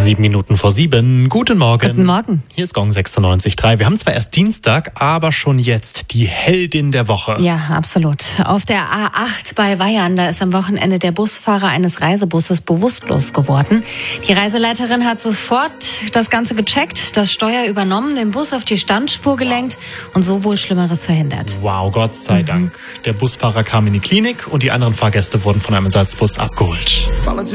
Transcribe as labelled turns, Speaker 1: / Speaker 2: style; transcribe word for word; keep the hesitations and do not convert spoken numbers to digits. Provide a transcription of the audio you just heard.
Speaker 1: Sieben Minuten vor sieben. Guten Morgen.
Speaker 2: Guten Morgen.
Speaker 1: Hier ist Gong sechsundneunzig Komma drei. Wir haben zwar erst Dienstag, aber schon jetzt die Heldin der Woche.
Speaker 2: Ja, absolut. Auf der A acht bei Weyern, da ist am Wochenende der Busfahrer eines Reisebusses bewusstlos geworden. Die Reiseleiterin hat sofort das Ganze gecheckt, das Steuer übernommen, den Bus auf die Standspur gelenkt und so wohl Schlimmeres verhindert.
Speaker 1: Wow, Gott sei mhm. Dank. Der Busfahrer kam in die Klinik und die anderen Fahrgäste wurden von einem Ersatzbus abgeholt.